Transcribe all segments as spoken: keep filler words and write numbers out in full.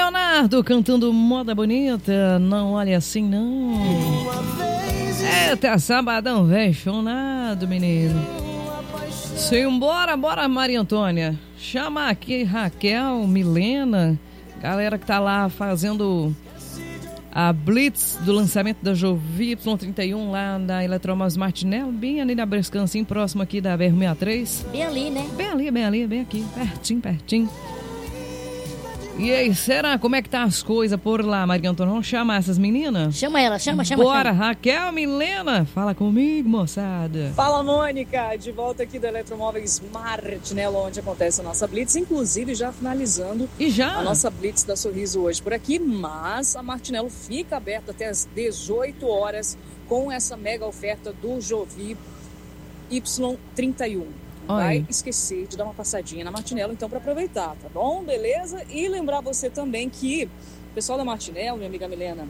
Leonardo cantando Moda Bonita, não olhe assim não. Eita, sabadão apaixonado, menino. Simbora, bora, Maria Antônia. Chama aqui Raquel, Milena, galera que tá lá fazendo a Blitz do lançamento da Jovi Y trinta e um lá da Eletromóveis Martinello, bem ali na Brescancinho, próximo aqui da B R sessenta e três. Bem ali, né? Bem ali, bem ali, bem aqui, pertinho, pertinho. E aí, será? Como é que tá as coisas por lá, Maria Antônia? Vamos chamar essas meninas? Chama ela, chama, chama. Bora, chama. Raquel, Milena, fala comigo, moçada. Fala, Mônica, de volta aqui da Eletromóveis Martinello, onde acontece a nossa Blitz, inclusive já finalizando e já? a nossa Blitz da Sorriso hoje por aqui, mas a Martinello fica aberta até as dezoito horas com essa mega oferta do Jovi Y trinta e um. Vai esquecer de dar uma passadinha na Martinello, então, para aproveitar, tá bom? Beleza? E lembrar você também que o pessoal da Martinello, minha amiga Milena,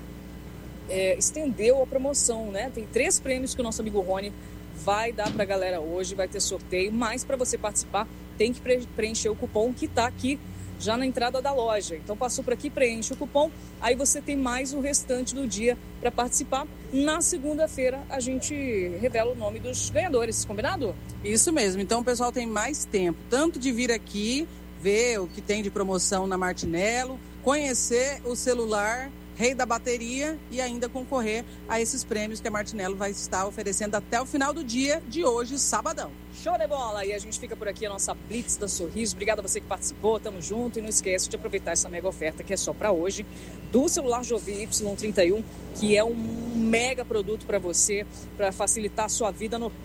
é, estendeu a promoção, né? Tem três prêmios que o nosso amigo Rony vai dar pra galera hoje, vai ter sorteio, mas para você participar tem que pre- preencher o cupom que tá aqui já na entrada da loja. Então passou por aqui, preenche o cupom, aí você tem mais o restante do dia para participar. Na segunda-feira a gente revela o nome dos ganhadores, combinado? Isso mesmo, então o pessoal tem mais tempo, tanto de vir aqui, ver o que tem de promoção na Martinello, conhecer o celular Rei da Bateria e ainda concorrer a esses prêmios que a Martinello vai estar oferecendo até o final do dia de hoje, sabadão. Show de bola! E a gente fica por aqui, a nossa Blitz da Sorriso. Obrigado a você que participou, tamo junto. E não esquece de aproveitar essa mega oferta que é só para hoje, do celular Jovi Y trinta e um, que é um mega produto para você, para facilitar a sua vida no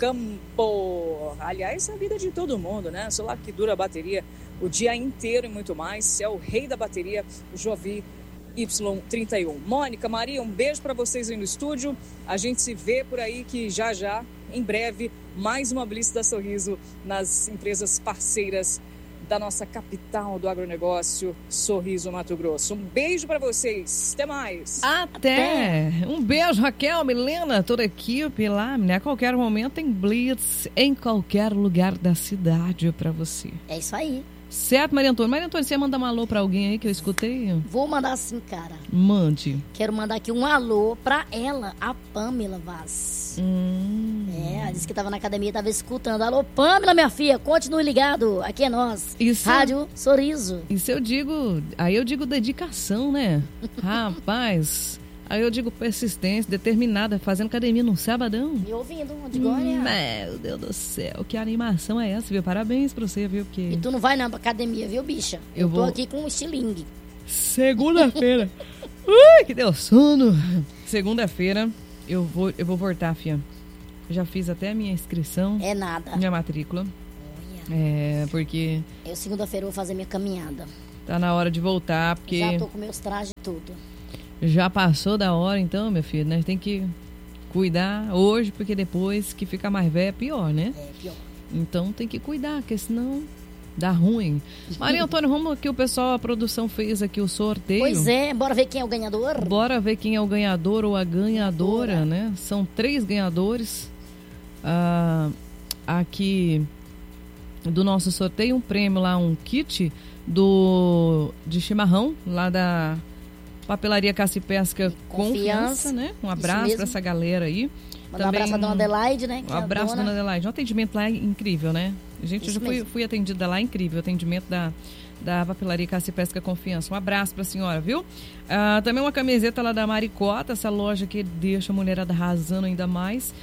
campo. Aliás, a vida de todo mundo, né? Celular que dura a bateria o dia inteiro e muito mais. É o rei da bateria, o Jovi Y trinta e um. Mônica, Maria, um beijo para vocês aí no estúdio. A gente se vê por aí que já já, em breve, mais uma Blitz da Sorriso nas empresas parceiras da nossa capital do agronegócio, Sorriso, Mato Grosso. Um beijo para vocês. Até mais. Até. Até. Um beijo, Raquel, Milena, toda a equipe lá. Né? A qualquer momento tem Blitz em qualquer lugar da cidade para você. É isso aí. Certo, Maria Antônia. Maria Antônia, você ia mandar um alô pra alguém aí que eu escutei? Vou mandar sim, cara. Mande. Quero mandar aqui um alô pra ela, a Pamela Vaz. Hum. É, ela disse que tava na academia, tava escutando. Alô, Pamela, minha filha, continue ligado. Aqui é nós. Isso. Rádio Sorriso. Isso eu digo, aí eu digo dedicação, né? Rapaz... Aí eu digo persistência, determinada, fazendo academia num sabadão. Me ouvindo, de Glória. Meu Deus do céu, que animação é essa, viu? Parabéns pra você, viu? Porque... E tu não vai na academia, viu, bicha? Eu, eu tô vou... aqui com um estilingue. Segunda-feira. Ui, que deu sono. Segunda-feira eu vou, eu vou voltar, fia. Já fiz até a minha inscrição. É nada. Minha matrícula. Olha. É, porque... Eu segunda-feira vou fazer minha caminhada. Tá na hora de voltar, porque... Já tô com meus trajes e tudo. Já passou da hora, então, meu filho, né? Tem que cuidar hoje, porque depois que fica mais velho é pior, né? É, pior. Então tem que cuidar, porque senão dá ruim. Maria Antônia, vamos que o pessoal, a produção fez aqui o sorteio. Pois é, bora ver quem é o ganhador? Bora ver quem é o ganhador ou a ganhadora, Bora. né? São três ganhadores ah, aqui do nosso sorteio. Um prêmio lá, um kit do, de chimarrão, lá da... Papelaria Caça e Pesca Confiança, Confiança, né? Um abraço para essa galera aí. Manda um abraço pra dona Adelaide, né? Um abraço, dona... dona Adelaide. Um atendimento lá é incrível, né? Gente, eu já fui, fui atendida lá, incrível. Atendimento da, da Papelaria Caça e Pesca Confiança. Um abraço pra senhora, viu? Ah, também uma camiseta lá da Maricota, essa loja que deixa a mulherada arrasando ainda mais.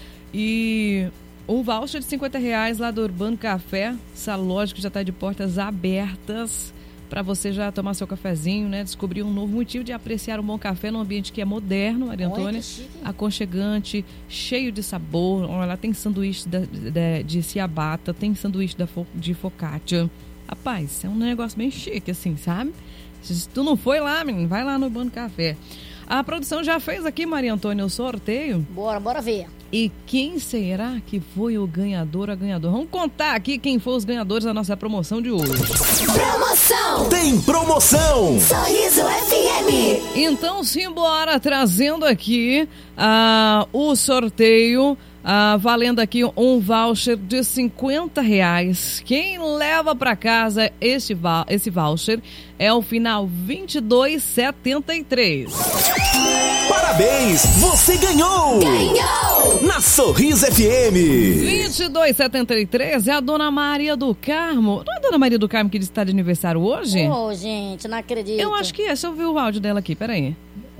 E um voucher de cinquenta reais lá do Urbano Café. Essa loja que já tá de portas abertas para você já tomar seu cafezinho, né? Descobrir um novo motivo de apreciar um bom café num ambiente que é moderno, Maria Antônia, aconchegante, cheio de sabor. Olha, lá tem sanduíche de, de, de ciabatta, tem sanduíche da, de focaccia. Rapaz, é um negócio bem chique, assim, sabe? Se tu não foi lá, menino, vai lá no Urbano Café. A produção já fez aqui, Maria Antônia, o sorteio. Bora, bora ver. E quem será que foi o ganhador ou a ganhadora? Vamos contar aqui quem foram os ganhadores da nossa promoção de hoje. Promoção! Tem promoção! Sorriso F M! Então, simbora, trazendo aqui uh, o sorteio Ah, valendo aqui um voucher de cinquenta reais. Quem leva para casa esse, esse voucher é o final vinte e dois setenta e três. Parabéns, você ganhou! Ganhou! Na Sorriso F M. vinte e dois setenta e três é a Dona Maria do Carmo. Não é a Dona Maria do Carmo que está de aniversário hoje? Ô, oh, gente, não acredito. Eu acho que é. Deixa eu ver o áudio dela aqui, peraí.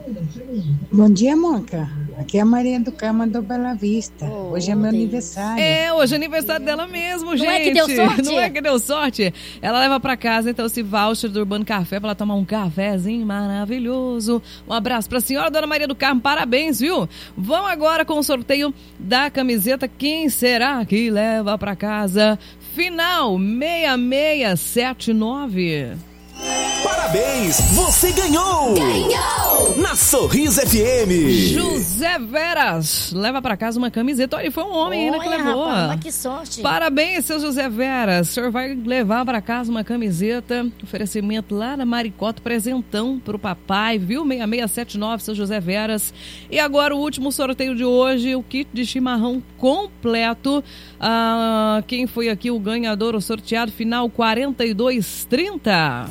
Bom dia, Monca. Aqui é a Maria do Carmo do Bela Vista. Oh, hoje é meu Deus. aniversário. É, hoje é aniversário dela mesmo, gente. Não é que deu sorte? Não é que deu sorte. Ela leva pra casa, então, esse voucher do Urbano Café pra ela tomar um cafezinho maravilhoso. Um abraço pra senhora Dona Maria do Carmo, parabéns, viu? Vamos agora com o sorteio da camiseta. Quem será que leva pra casa? Final seis seis sete nove. Parabéns, você ganhou! Ganhou! Na Sorriso F M. José Veras leva pra casa uma camiseta. Olha, foi um homem ainda que Olha, levou. rapaz, mas que sorte. Parabéns, seu José Veras. O senhor vai levar pra casa uma camiseta. Oferecimento lá na Maricota, presentão pro papai, viu? seis seis sete nove, seu José Veras. E agora o último sorteio de hoje, o kit de chimarrão completo. Ah, quem foi aqui o ganhador, o sorteado final quarenta e dois trinta.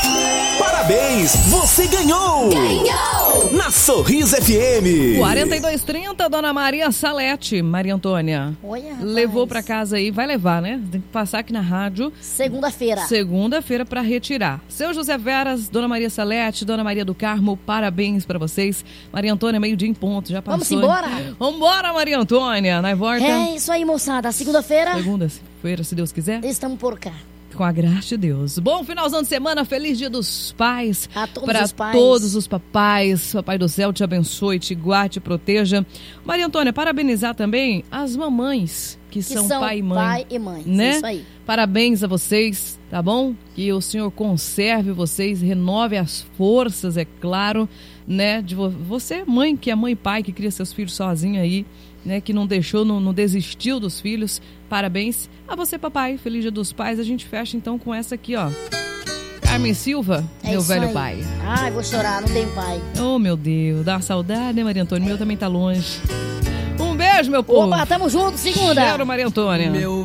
Parabéns, você ganhou! Ganhou! Na Sorriso F M. quarenta e dois trinta, Dona Maria Salete, Maria Antônia. Olha, rapaz. Levou pra casa aí, vai levar, né? Tem que passar aqui na rádio. Segunda-feira. Segunda-feira pra retirar. Seu José Veras, Dona Maria Salete, Dona Maria do Carmo, parabéns pra vocês. Maria Antônia, meio-dia em ponto, já passou. Vamos embora? Vambora, Maria Antônia. Na volta. É isso aí, moçada. Segunda-feira, Segunda-feira, se Deus quiser. estamos por cá. Com a graça de Deus. Bom finalzão de semana, feliz dia dos pais. A todos pra os pais. todos os papais. Papai do céu te abençoe, te guarde, te proteja. Maria Antônia, parabenizar também as mamães que, Que são, são pai e mãe. pai e mãe. Né? Isso aí. Parabéns a vocês, tá bom? Que o Senhor conserve vocês, renove as forças, é claro, né? De vo- você, mãe, que é mãe e pai, que cria seus filhos sozinha aí, né? Que não deixou, não, não desistiu dos filhos. Parabéns a você, papai. Feliz Dia dos Pais. A gente fecha então com essa aqui, ó. Carmen Silva, É meu isso velho aí. pai. Ai, vou chorar, não tenho pai. Oh, meu Deus, dá uma saudade, né, Maria Antônia? O meu também tá longe. Um beijo, meu povo. Opa, tamo junto, segunda. Cheiro, Maria Antônia. Meu